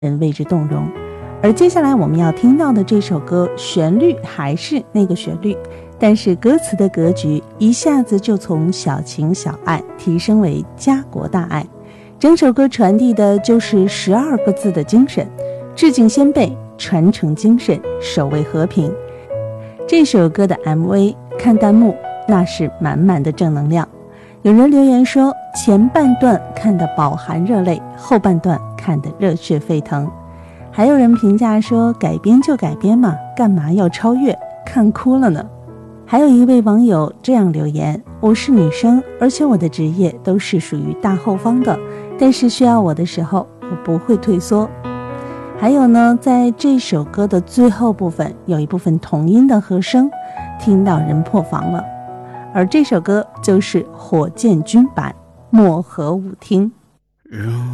人为之动容。而接下来我们要听到的这首歌，旋律还是那个旋律，但是歌词的格局一下子就从小情小爱提升为家国大爱。整首歌传递的就是12个字的精神：致敬先辈，传承精神，守卫和平。这首歌的 MV 看弹幕，那是满满的正能量。有人留言说，前半段看得饱含热泪，后半段看得热血沸腾。还有人评价说，改编就改编嘛，干嘛要超越，看哭了呢。还有一位网友这样留言，我是女生，而且我的职业都是属于大后方的，但是需要我的时候，我不会退缩。还有呢，在这首歌的最后部分，有一部分童音的和声，听到人破防了。而这首歌就是火箭军版《漠河舞厅》。